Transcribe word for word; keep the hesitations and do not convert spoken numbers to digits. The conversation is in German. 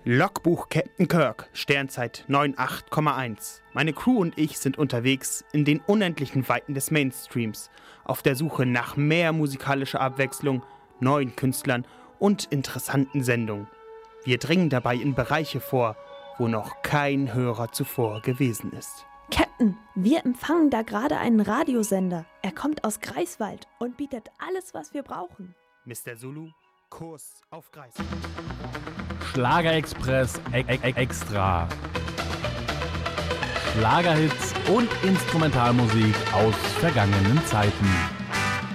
Logbuch Captain Kirk, Sternzeit neun acht Komma eins. Meine Crew und ich sind unterwegs in den unendlichen Weiten des Mainstreams, auf der Suche nach mehr musikalischer Abwechslung, neuen Künstlern und interessanten Sendungen. Wir dringen dabei in Bereiche vor, wo noch kein Hörer zuvor gewesen ist. Captain, wir empfangen da gerade einen Radiosender. Er kommt aus Greifswald und bietet alles, was wir brauchen. Mister Zulu, Kurs auf Greifswald. Schlagerexpress e- e- Extra. Schlagerhits und Instrumentalmusik aus vergangenen Zeiten.